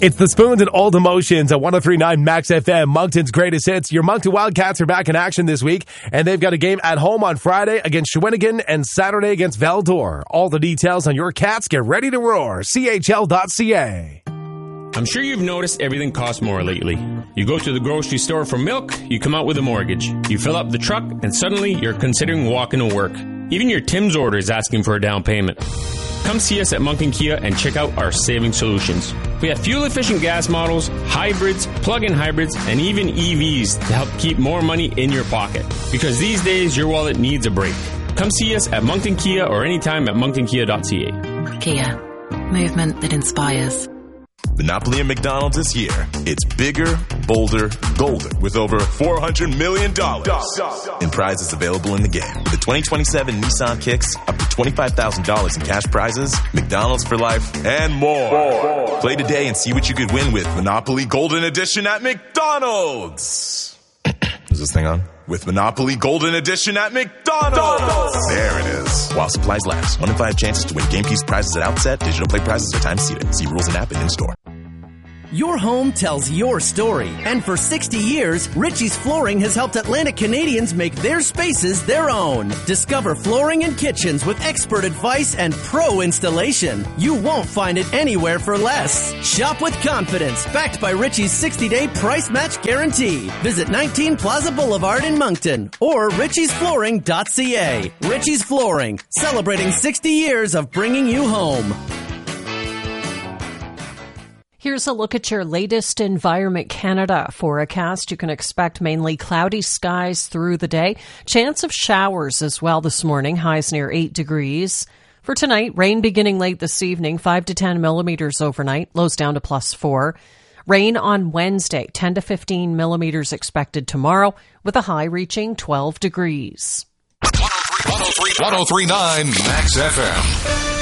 It's the Spoons and Old Emotions at 103.9 Max FM, Moncton's greatest hits. Your Moncton Wildcats are back in action this week, and they've got a game at home on Friday against Shawinigan and Saturday against Val-d'Or. All the details on your Cats. Get ready to roar. CHL.ca. I'm sure you've noticed everything costs more lately. You go to the grocery store for milk, you come out with a mortgage. You fill up the truck, and suddenly you're considering walking to work. Even your Tim's order is asking for a down payment. Come see us at Moncton Kia and check out our saving solutions. We have fuel-efficient gas models, hybrids, plug-in hybrids, and even EVs to help keep more money in your pocket. Because these days, your wallet needs a break. Come see us at Moncton Kia or anytime at monctonkia.ca. Kia. Movement that inspires. Monopoly at McDonald's is here. It's bigger, bolder, golder, with over $400 million in prizes available in the game. With the 2027 Nissan Kicks, up to $25,000 in cash prizes, McDonald's for life, and more. Play today and see what you could win with Monopoly Golden Edition at McDonald's. Is this thing on? With Monopoly Golden Edition at McDonald's. There it is. While supplies last. 1 in 5 chances to win game piece prizes at outset. Digital play prizes are time seated. See rules and app and in-store. Your home tells your story. And for 60 years, Ritchie's Flooring has helped Atlantic Canadians make their spaces their own. Discover flooring and kitchens with expert advice and pro installation. You won't find it anywhere for less. Shop with confidence, backed by Ritchie's 60-day price match guarantee. Visit 19 Plaza Boulevard in Moncton or ritchiesflooring.ca. Ritchie's Flooring, celebrating 60 years of bringing you home. Here's a look at your latest Environment Canada forecast. You can expect mainly cloudy skies through the day. Chance of showers as well this morning, highs near 8 degrees. For tonight, rain beginning late this evening, 5 to 10 millimeters overnight, lows down to +4. Rain on Wednesday, 10 to 15 millimeters expected tomorrow, with a high reaching 12 degrees. 103.9 Max FM.